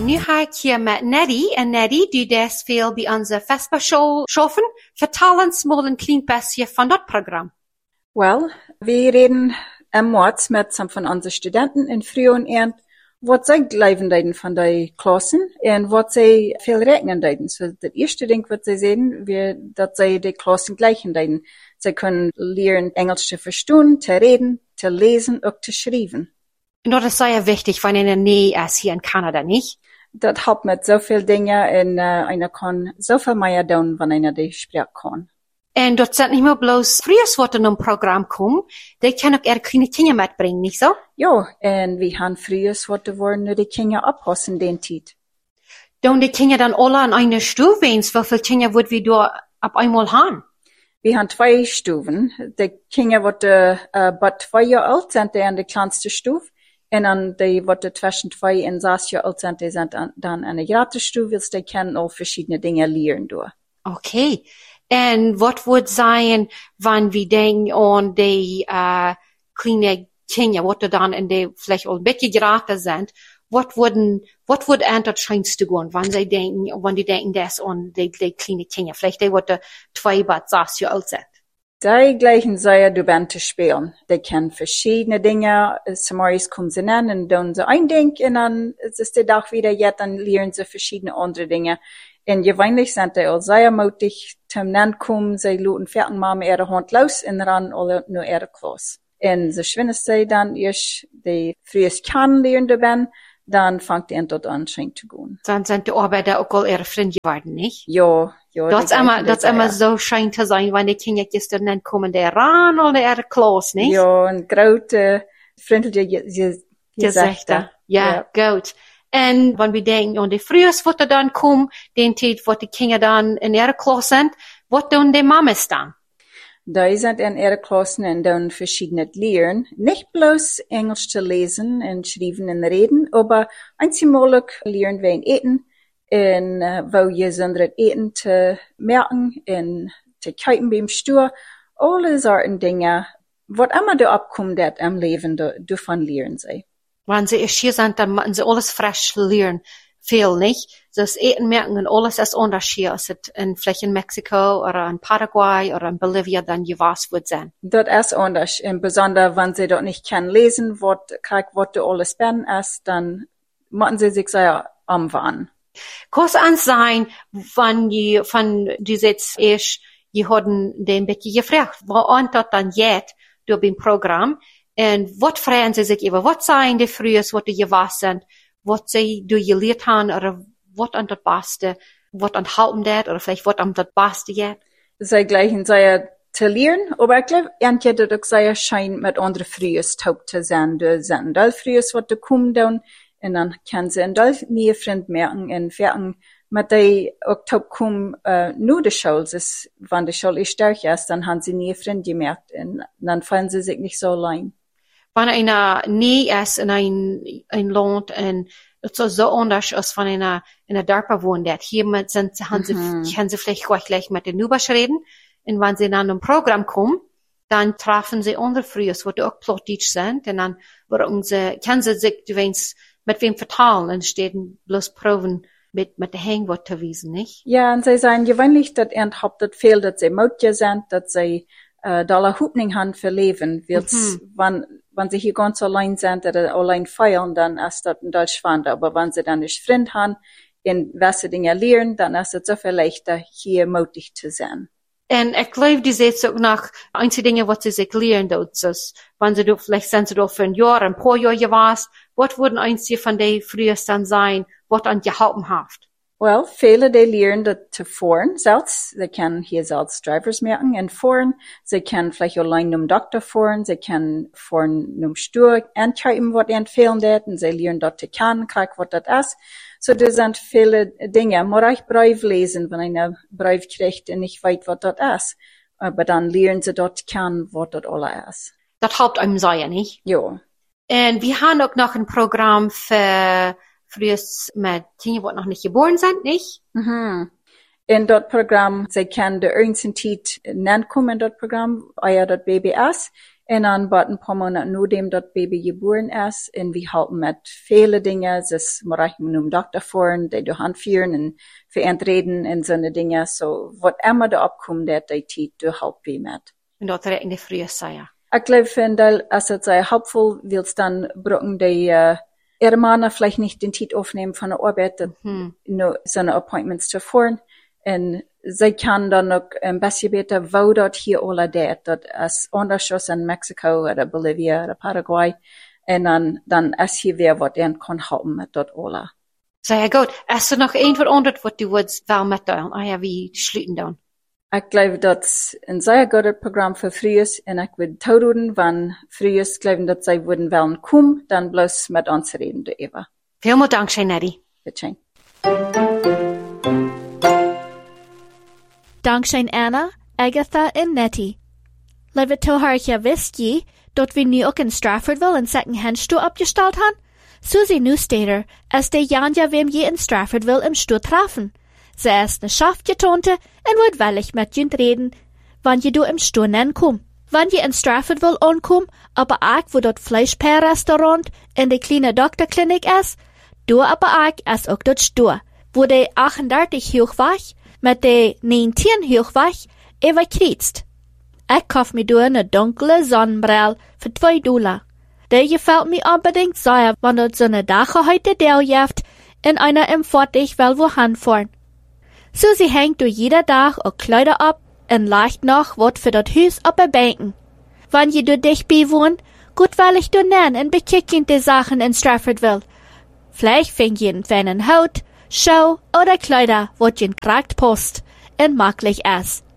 nu ga ik hier met Neddy. En Neddy, die des veel bij onze Vespa-show schaffen. Vertel ons mal een klein beetje van dat programma. Well, we reden maart met some van onze studenten in Früh en wat zij blijven deiden van die klassen en wat zij veel rekenen deiden. So, het eerste ding wat zij zeggen, dat zij die klassen gleichen deiden. Zij kunnen leren Engels te verstaan, te reden, te lezen, ook te schrijven. En dat is zeer wichtig, wanneer er nie is hier in Canada, niet? Dat helpt met zoveel dingen en einer kan zoveel meer doen wanneer die spraak kan. En dat zijn niet meer bloos vroeger wat in een programma komen, die kan ook kleine kinderen metbrengen, niet zo? Ja, en we gaan vroeger wat er worden die kinderen oppassen den tijd. Doen die kinderen dan alle aan een stoel wens, hoeveel kinderen wordt we door op eenmaal gaan? We hebben 2 stuven. De kinderen worden but 2 jaar oud zijn die aan de kleinste stoel. En dan die worden tussen 2 en 6 jaar oud zijn, die zijn dan aan de grote stoel, dus die kunnen al verschillende dingen leren door. Oké. En wat wordt zijn, wanneer we denken aan die kleine kinderen, wat er dan in die vielleicht al een beetje groter zijn, wat wordt aan dat schijnste gaan, wanneer die denken das aan die kleine kinderen, vielleicht die worden 2 bis 6 jaar oud zijn. Die gleichen zij door bent te spelen. Die kennen verschillende dingen. Sometimes komen ze aan en doen ze een ding en dan is de dag weer, dan leren ze verschillende andere dingen. En gewöhnlich sind die al sehr mutig zum Nan kommen, sie luten fertig mal mit ihrer Hand los und ran alle nur ihre Klasse. Und so schwindet sie dann erst die frühest kennenlernende ben, dann fängt die dort an, schön zu gehen. Dann sind die Arbeiter auch all ihre Freunde geworden, nicht? Ja. Das ist immer so schön zu sein, wenn die Kinder gestern dann kommen, die ran alle ihre Klasse, nicht? Ja, und große, freundliche Gesichter. Ja, gut. En wanneer we denken aan de vroegers wat er dan komt, den tijd wat de kinderen dan in ihre Klasse sind, wat doen de mamas dan? Die sind in ihre Klassen und dann verschiedene Lehren. Nicht bloß Englisch zu lesen und schreiben und reden, aber einzigartig lernen wir eten, und wo je zonder eten te merken und te kijken beim Stuur. Alle Sorten Dinge, wat immer da abkommt, dat am Leben davon lernen sie. Wenn sie erst hier sind, dann müssen sie alles frisch lernen. Viel, nicht? Das Eten merken und alles ist anders hier, als es vielleicht in Mexiko oder in Paraguay oder in Bolivia dann jeweils wird sein. Das ist anders. Und besonders, wenn sie dort nicht können lesen, was da alles ben ist, dann müssen sie sich sehr umwandern. Kann es sein, wenn die jetzt erst, die haben den bisschen gefragt, wo das dann jetzt durch das Programm, und was fragen sie sich über, was seien die frühers, was die gewas sind, was sie durch gelehrt haben, oder was an das Beste, was enthalten das, oder vielleicht was an das Beste jetzt? Sie gleichen sehr zu lernen, aber ich glaube, entweder das sehr scheint mit anderen frühers taub zu sein, da sind all frühers, was da kommen dann, und dann können sie in all nie Freund merken, und fertig, mit die auch taub kommen, nur die Schule ist, wenn die Schule stark ist, dann haben sie nie Freund gemerkt, und dann fühlen sie sich nicht so allein. Wenn einer nie ist in ein Land, und es ist so anders, als wenn einer in einer Dörper wohnt, hier können sie vielleicht gleich mit den Nubers reden, und wenn sie dann im Programm kommen, dann treffen sie andere Frühers, die auch Plattdeutsch sind, und dann können sie sich mit wem vertalen, und stehen bloß Proben mit der Hängwort zu wiesen, nicht? Ja, und sie sagen gewöhnlich, dass habt das viel, dass sie Mutje sind, dass sie da Hoffnung haben für Leben, wenn sie hier ganz allein sind oder allein feiern, dann ist das ein Deutsch spannend. Aber wenn sie dann nicht Freund haben, in was sie Dinge lernen, dann ist es so viel leichter, hier mutig zu sein. Und ich glaube, die sieht auch nach einzelne Dinge, was sie sich lernen, das, wenn sie vielleicht sind sie doch für ein Jahr, ein paar Jahre was, was würden einzelne von den frühest dann sein, was an gehalten hat? Well, viele, die lernen das zu fahren selbst. Sie können hier selbst Drivers merken und fahren. Sie können vielleicht allein zum Doktor fahren. Sie können fahren zum Stuhl, entscheiden, was ihnen fehlen wird. Und sie lernen dort zu kennen, was das ist. So, das sind viele Dinge. Man muss Brief lesen, wenn einer Brief kriegt und nicht weiß, was das ist. Aber dann lernen sie dort kennen, was das alles ist. Das helpt einem sehr, nicht? Ja. Und wir haben auch noch ein Programm für früher mit Kindern, die noch nicht geboren sind, nicht? Mhm. In dat Programm, sie können de ersten Tijd nankomen in dat Programm, als dat Baby ist. En dan bat een paar Monate nachdem dat Baby geboren ist, en we helpen met vele dingen, dus maar ik noem Doktor voeren, die door hand vieren en verentreden en zo'n dingen, so wat immer er opkomt, dat die tijd door help we met. En dat er niet vrije zijn. Ik glaube, als het sehr helpful willst, dann brauchen die ihre Männer vielleicht nicht den Zeit aufnehmen von der Arbeit, nur so eine Appointments zu fahren. Und sie kann dann noch ein bisschen besser, wo dort hier alle das ist anders als in Mexiko oder Bolivia oder Paraguay. Und dann ist hier wer, was den kann helfen mit dort alle. Sehr gut. Ist er noch ein verandert, was du willst, wel mitteilen? Ja, wie schließen dann? Ich glaube, das ein sehr gutes Programm für Frühes, und ich würde tauschen, wenn Frühes glauben, dass sie würden wollen kommen, dann bloß mit uns reden, du Eva. Vielen Dank, Nettie. Bitte. Dankzij Anna, Agatha en Nettie. Lieve toehoortje, wist je dat we nu ook in Straffordville een second-hand store opgesteld hebben? Susie nu staat er, als de Janja wem je in Straffordville im store treffen. Ze is een Schaftgetonte en wordt wellig met je reden, wanneer je du im store nenkom. Wanneer je in Straffordville aankom, aber ook wo dat Fleischpeer-Restaurant in de kleine Dokterklinik is, du aber ook is ook dat store, wo de 38 hoogweg met de 19 hoogweg überkreuzt. Ik kauf mir door een donkere Sonnenbrille für $2. Der gefällt mir unbedingt sehr, wenn dat so eine Dache heute deljeft in einer im Fortig will wohin fahren. Susie hängt durch jeder Tag auch Kleider ab und leicht noch wat für dat Haus auf der Bänken. Wenn je du dich bewohnt, gut will ich du nennen und bekicken die Sachen in Straffordville. Vielleicht fängt je einen feinen Haut, Schau oder Kleider, wat je kragt post und maglich ist.